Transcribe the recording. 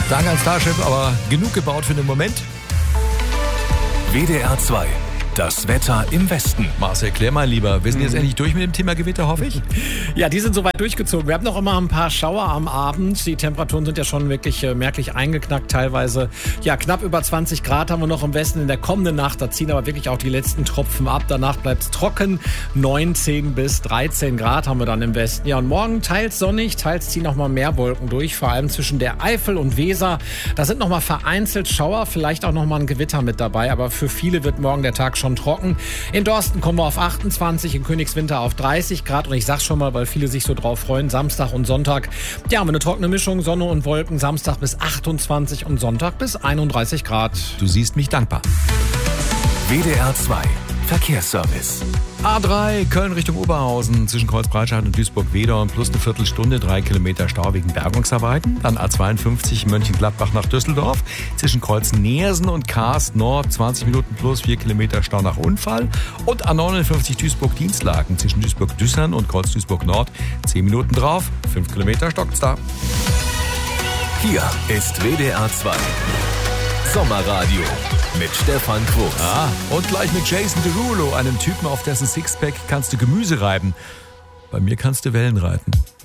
Danke an Starship, aber genug gebaut für den Moment. WDR 2. Das Wetter im Westen. Marcel, klär mal lieber. Wir sind jetzt endlich durch mit dem Thema Gewitter, hoffe ich. Ja, die sind soweit durchgezogen. Wir haben noch immer ein paar Schauer am Abend. Die Temperaturen sind ja schon wirklich merklich eingeknackt. Teilweise, ja, knapp über 20 Grad haben wir noch im Westen in der kommenden Nacht. Da ziehen aber wirklich auch die letzten Tropfen ab. Danach bleibt es trocken. 19 bis 13 Grad haben wir dann im Westen. Ja, und morgen teils sonnig, teils ziehen noch mal mehr Wolken durch. Vor allem zwischen der Eifel und Weser. Da sind noch mal vereinzelt Schauer, vielleicht auch noch mal ein Gewitter mit dabei. Aber für viele wird morgen der Tag schon trocken. In Dorsten kommen wir auf 28, in Königswinter auf 30 Grad. Und ich sag's schon mal, weil viele sich so drauf freuen, Samstag und Sonntag. Ja, haben wir eine trockene Mischung, Sonne und Wolken. Samstag bis 28 und Sonntag bis 31 Grad. Du siehst mich dankbar. WDR 2. Verkehrsservice. A3 Köln Richtung Oberhausen zwischen Kreuzbreitscheid und Duisburg-Wedern plus eine Viertelstunde, 3 Kilometer Stau wegen Bergungsarbeiten. Dann A52 Mönchengladbach nach Düsseldorf zwischen Kreuz Neersen und Kaas Nord 20 Minuten plus 4 Kilometer Stau nach Unfall. Und A59 Duisburg-Dienstlaken zwischen Duisburg-Düssern und Kreuz Duisburg-Nord 10 Minuten drauf, 5 Kilometer stockt's da. Hier ist WDR 2. Sommerradio mit Stefan Quos. Und gleich mit Jason Derulo, einem Typen, auf dessen Sixpack kannst du Gemüse reiben. Bei mir kannst du Wellen reiten.